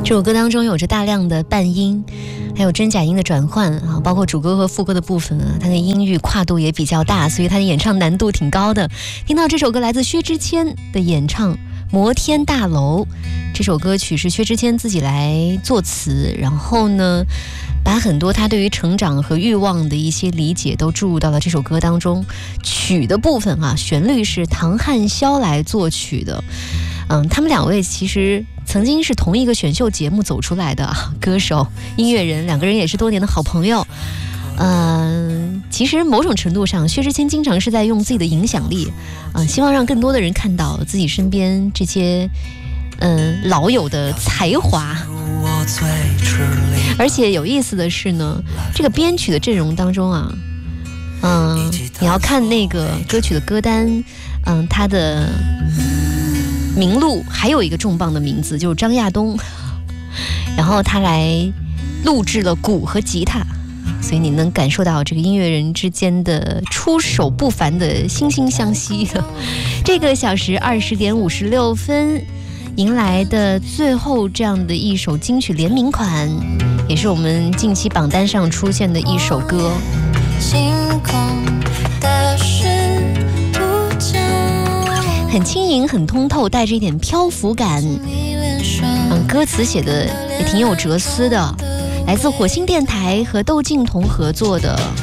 这首歌当中有着大量的半音，还有真假音的转换啊，包括主歌和副歌的部分啊，它的音域跨度也比较大，所以它的演唱难度挺高的。听到这首歌来自薛之谦的演唱《摩天大楼》，这首歌曲是薛之谦自己来作词，然后呢把很多他对于成长和欲望的一些理解都注入到了这首歌当中。曲的部分啊，旋律是唐汉霄来作曲的。他们两位其实曾经是同一个选秀节目走出来的歌手、音乐人，两个人也是多年的好朋友。其实某种程度上，薛之谦经常是在用自己的影响力，希望让更多的人看到自己身边这些老友的才华。而且有意思的是呢，这个编曲的阵容当中啊，你要看那个歌曲的歌单，它的名录还有一个重磅的名字，就是张亚东，然后他来录制了鼓和吉他，所以你能感受到这个音乐人之间的出手不凡的惺惺相惜的。这个小时20点56分迎来的最后这样的一首金曲联名款，也是我们近期榜单上出现的一首歌。星空的是很轻盈很通透，带着一点漂浮感，歌词写的也挺有哲思的，来自火星电台和窦靖童合作的